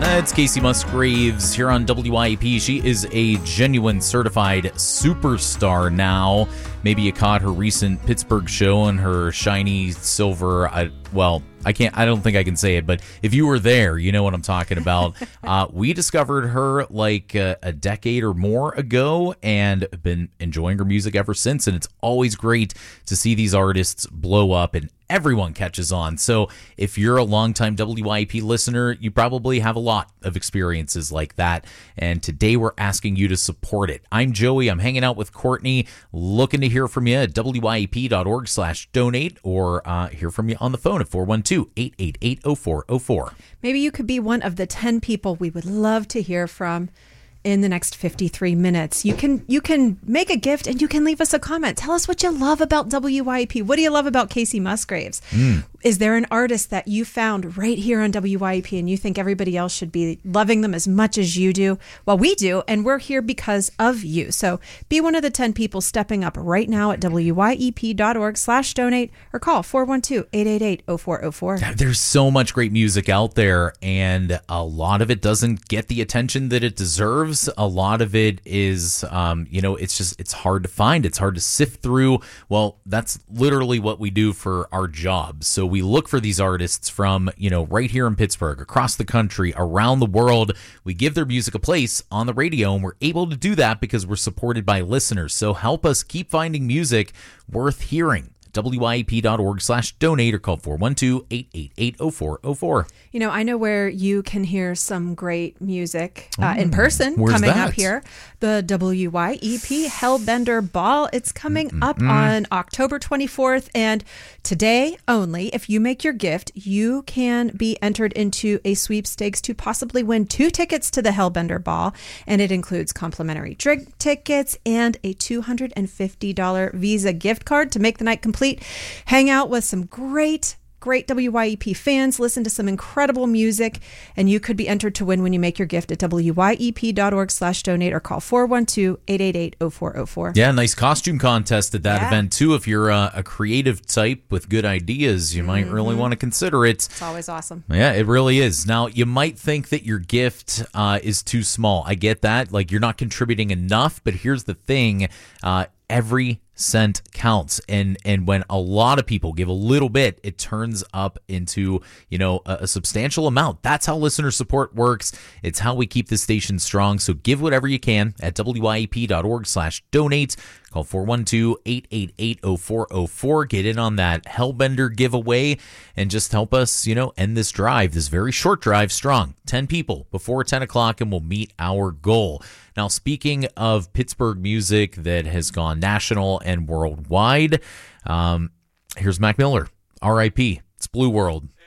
It's Casey Musgraves here on WIEP. She is a genuine certified superstar now. Maybe you caught her recent Pittsburgh show and her shiny silver. I don't think I can say it, but if you were there, you know what I'm talking about. We discovered her like a decade or more ago and have been enjoying her music ever since. And it's always great to see these artists blow up and everyone catches on. So if you're a longtime WIP listener, you probably have a lot of experiences like that. And today we're asking you to support it. I'm Joey. I'm hanging out with Courtney, looking to hear from you at WIEP.org/donate or hear from you on the phone at 412-888-0404. Maybe you could be one of the 10 people we would love to hear from in the next 53 minutes. You can make a gift and you can leave us a comment. Tell us what you love about WIEP. What do you love about Casey Musgraves? Is there an artist that you found right here on WIEP and you think everybody else should be loving them as much as you do? Well, we do, and we're here because of you. So be one of the 10 people stepping up right now at WIEP.org/donate or call 412-888-0404. There's so much great music out there, and a lot of it doesn't get the attention that it deserves. A lot of it is, it's hard to find. It's hard to sift through. Well, that's literally what we do for our job. So we look for these artists from, right here in Pittsburgh, across the country, around the world. We give their music a place on the radio, and we're able to do that because we're supported by listeners. So help us keep finding music worth hearing. WIEP.org/donate or call 412-888-0404. I know where you can hear some great music in person coming that? up here. The WIEP Hellbender Ball. It's coming up on October 24th. And today only, if you make your gift, you can be entered into a sweepstakes to possibly win 2 tickets to the Hellbender Ball. And it includes complimentary drink tickets and a $250 Visa gift card to make the night complete. Hang out with some great WIEP fans, listen to some incredible music, and you could be entered to win when you make your gift at WIEP.org/donate or call 412-888-0404. Yeah, nice costume contest at that event too. If you're a creative type with good ideas, you might really want to consider it. It's always awesome. Yeah, it really is. Now, you might think that your gift is too small. I get that. Like, you're not contributing enough, but here's the thing. Every cent counts, and when a lot of people give a little bit, it turns up into a substantial amount. That's how listener support works. It's how we keep this station strong. So give whatever you can at WIEP.org/donate. Call 412-888-0404. Get in on that Hellbender giveaway and just help us, end this drive, this very short drive, strong. 10 people before 10 o'clock, and we'll meet our goal. Now, speaking of Pittsburgh music that has gone national and worldwide, here's Mac Miller, R.I.P. It's Blue World.